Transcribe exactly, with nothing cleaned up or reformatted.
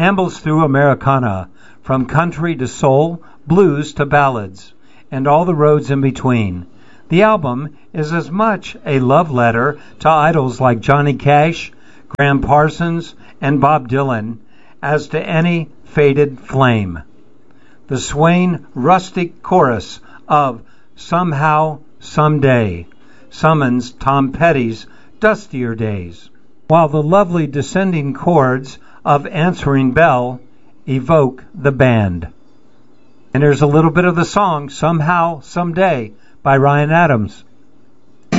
ambles through Americana, from country to soul, blues to ballads, and all the roads in between. The album is as much a love letter to idols like Johnny Cash, Graham Parsons, and Bob Dylan as to any faded flame. The swaying rustic chorus of Somehow, Someday summons Tom Petty's dustier days, while the lovely descending chords of Answering Bell evoke the band. And there's a little bit of the song Somehow, Someday by Ryan Adams.